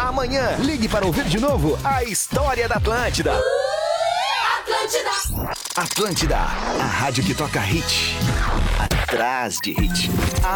Amanhã, ligue para ouvir de novo a história da Atlântida. Atlântida. Atlântida, a rádio que toca hit. Atrás de hit.